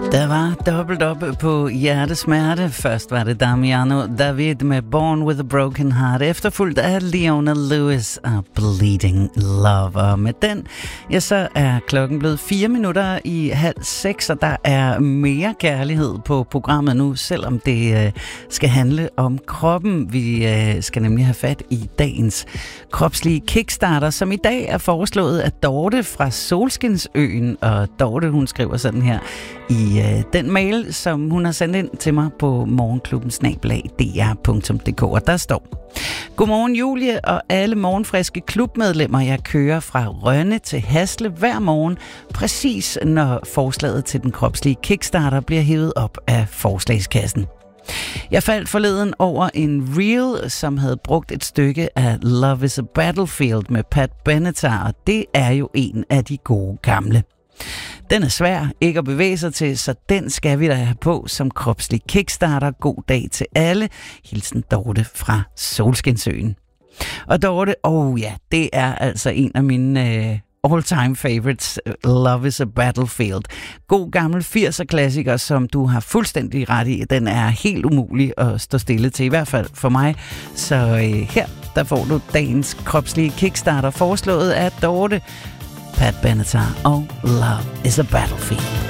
Der var dobbelt op på Hjertesmerte. Først var det Damiano David med Born with a Broken Heart, efterfulgt af Leona Lewis og Bleeding Love. Og med den, ja, så er klokken blevet 5:04, og der er mere kærlighed på programmet nu, selvom det skal handle om kroppen. Vi skal nemlig have fat i dagens kropslige kickstarter, som i dag er foreslået af Dorte fra Solskinsøen. Og Dorte, hun skriver sådan her i den mail, som hun har sendt ind til mig på morgenklubben@dr.dk, og der står: Godmorgen Julie og alle morgenfriske klubmedlemmer. Jeg kører fra Rønne til Hasle hver morgen, præcis når forslaget til den kropslige kickstarter bliver hævet op af forslagskassen. Jeg faldt forleden over en reel, som havde brugt et stykke af Love is a Battlefield med Pat Benatar, og det er jo en af de gode gamle. Den er svær ikke at bevæge sig til, så den skal vi da have på som kropslig kickstarter. God dag til alle. Hilsen Dorte fra Solskinsøen. Og Dorte, det er altså en af mine all-time favorites, Love is a Battlefield. God gammel 80'er klassiker, som du har fuldstændig ret i. Den er helt umulig at stå stille til, i hvert fald for mig. Så her, der får du dagens kropslige kickstarter, foreslået af Dorte, Pat Benatar og Love is a Battlefield.